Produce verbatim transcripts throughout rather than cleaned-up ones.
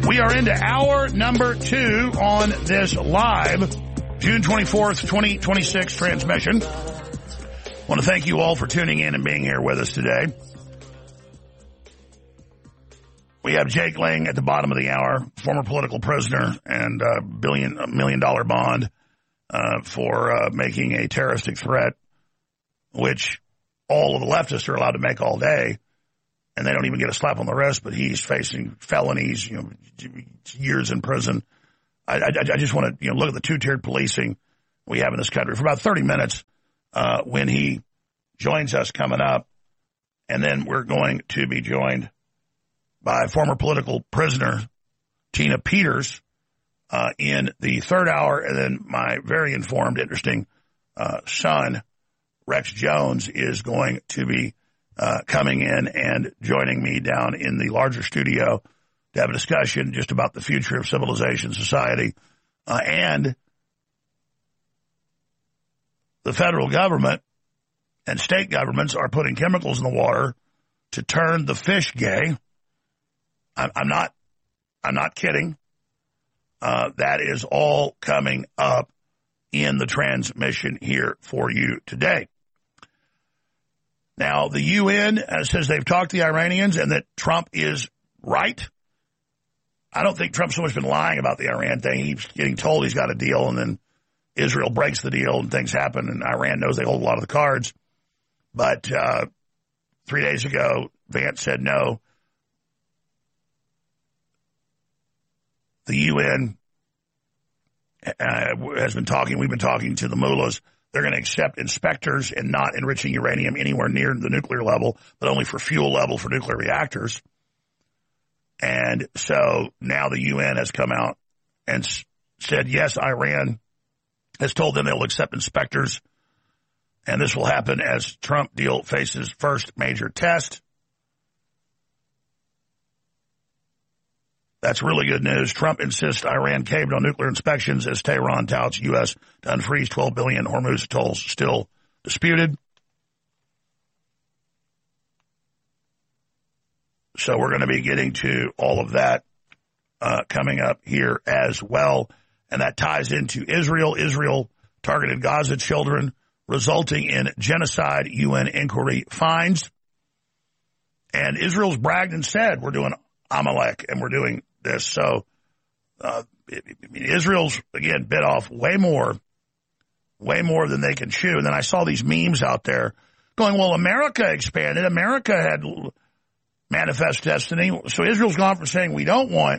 We are into hour number two on this live June twenty-fourth, twenty twenty-six transmission. I want to thank you all for tuning in and being here with us today. We have Jake Lang at the bottom of the hour, former political prisoner and uh, billion a million dollar bond uh, for uh, making a terroristic threat, which all of the leftists are allowed to make all day, and they don't even get a slap on the wrist. But he's facing felonies, you know, years in prison. I, I, I just want to you know look at the two-tiered policing we have in this country for about thirty minutes uh, when he joins us coming up, and then we're going to be joined by former political prisoner Tina Peters uh, in the third hour, and then my very informed, interesting uh, son, Rex Jones, is going to be uh, coming in and joining me down in the larger studio to have a discussion just about the future of civilization, society, uh, and the federal government and state governments are putting chemicals in the water to turn the fish gay. I'm not, I'm not kidding. Uh, that is all coming up in the transmission here for you today. Now, the U N uh, says they've talked to the Iranians and that Trump is right. I don't think Trump's so much been lying about the Iran thing. He's getting told he's got a deal, and then Israel breaks the deal and things happen, and Iran knows they hold a lot of the cards. But uh, three days ago, Vance said no. The U N uh, has been talking, we've been talking to the mullahs. They're going to accept inspectors and not enriching uranium anywhere near the nuclear level, but only for fuel level for nuclear reactors. And so now the U N has come out and s- said, yes, Iran has told them they'll accept inspectors. And this will happen as Trump deal faces first major test. That's really good news. Trump insists Iran caved on nuclear inspections as Tehran touts U S to unfreeze twelve billion Hormuz tolls still disputed. So we're going to be getting to all of that uh, coming up here as well. And that ties into Israel. Israel targeted Gaza children, resulting in genocide, U N inquiry finds. And Israel's bragged and said, we're doing Amalek and we're doing this. So uh, it, it, Israel's, again, bit off way more, way more than they can chew. And then I saw these memes out there going, well, America expanded. America had manifest destiny. So Israel's gone from saying we don't want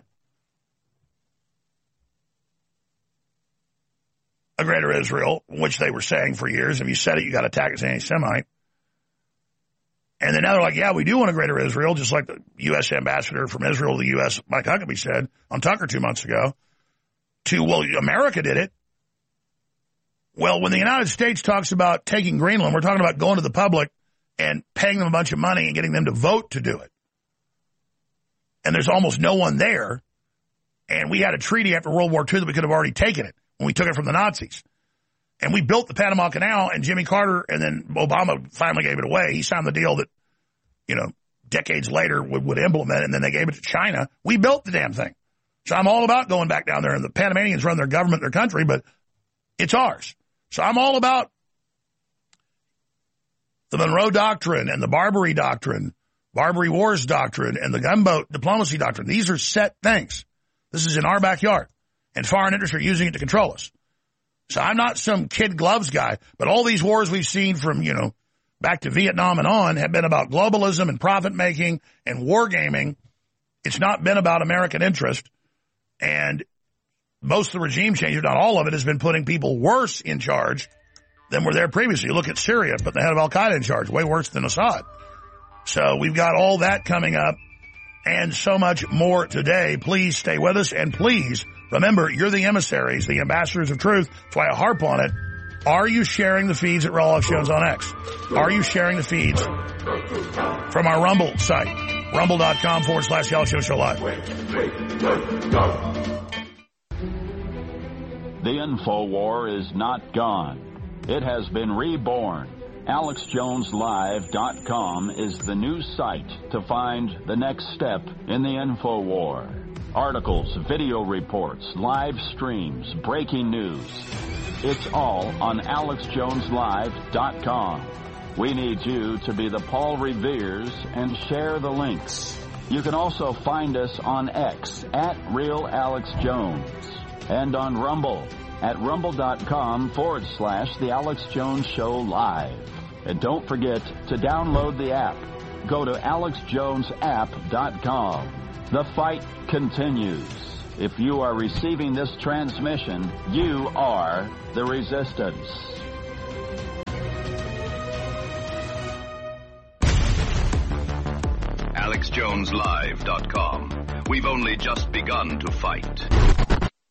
a greater Israel, which they were saying for years. If you said it, you got attacked as anti-Semite. And then now they're like, yeah, we do want a greater Israel, just like the U S ambassador from Israel to the U S, Mike Huckabee, said on Tucker two months ago, to, well, America did it. Well, when the United States talks about taking Greenland, we're talking about going to the public and paying them a bunch of money and getting them to vote to do it. And there's almost no one there. And we had a treaty after World War Two that we could have already taken it when we took it from the Nazis. And we built the Panama Canal, and Jimmy Carter and then Obama finally gave it away. He signed the deal that, you know, decades later would, would implement, and then they gave it to China. We built the damn thing. So I'm all about going back down there, and the Panamanians run their government, their country, but it's ours. So I'm all about the Monroe Doctrine and the Barbary Doctrine, Barbary Wars Doctrine, and the gunboat diplomacy doctrine. These are set things. This is in our backyard, and foreign interests are using it to control us. So I'm not some kid gloves guy, but all these wars we've seen from, you know, back to Vietnam and on have been about globalism and profit-making and wargaming. It's not been about American interest. And most of the regime change, if not all of it, has been putting people worse in charge than were there previously. You look at Syria, put the head of Al-Qaeda in charge, way worse than Assad. So we've got all that coming up and so much more today. Please stay with us, and please remember, you're the emissaries, the ambassadors of truth. That's why I harp on it. Are you sharing the feeds at Raw Jones on X? Are you sharing the feeds from our Rumble site? Rumble.com forward slash Y'all Show Show Live. The InfoWar is not gone. It has been reborn. Alex Jones Live dot com is the new site to find the next step in the InfoWar. Articles, video reports, live streams, breaking news. It's all on alex jones live dot com. We need you to be the Paul Reveres and share the links. You can also find us on X at Real Alex Jones and on Rumble at rumble.com forward slash The Alex Jones Show Live. And don't forget to download the app. Go to alex jones app dot com. The fight continues. If you are receiving this transmission, you are the resistance. alex jones live dot com. We've only just begun to fight.